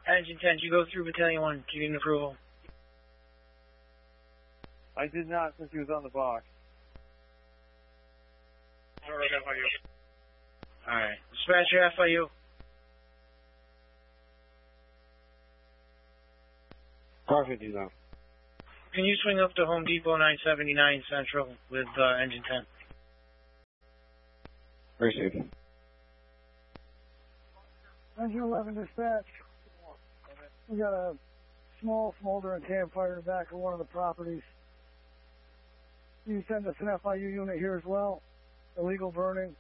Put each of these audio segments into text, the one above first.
Engine 10, did you go through Battalion 1? Did you get an approval? I did not since he was on the box. Alright, FIU. Alright. Dispatcher FIU. Car 50 now. Can you swing up to Home Depot 979 Central with Engine 10? Received. Engine 11 dispatch. We got a small smoldering campfire in the back of one of the properties. You send us an FIU unit here as well. Illegal burning.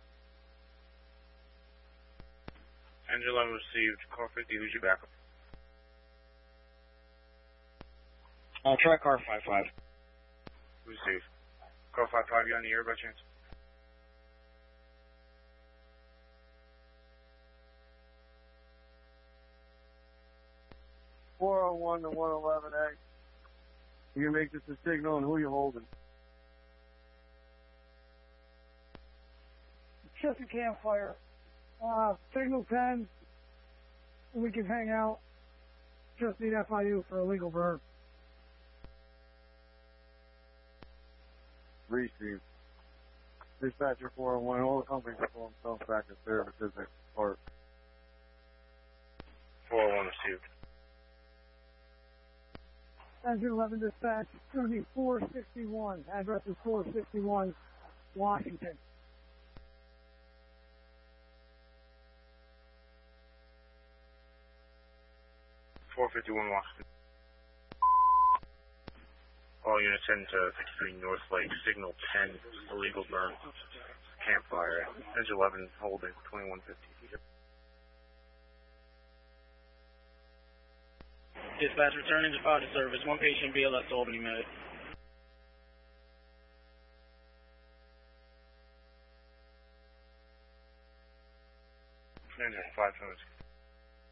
Engine 11 received. Car 50, who's your backup? Try car 55. Received. Car 55, you on the air by chance? .401 to 111A. You can make this a signal and who you holding. Just a campfire. Signal 10. We can hang out. Just need FIU for illegal burn. Received. Dispatcher 401, all the companies will pull themselves back in services at park. 401 received. Engine 11 dispatch, it's going to be 461. Address is 461, Washington. 451 Washington. All units into 53 North Lake, signal 10, illegal burn, campfire. Engine 11 holding, 2150. Dispatch, returning to fire service. One patient BLS Albany Med. Engine 5 minutes.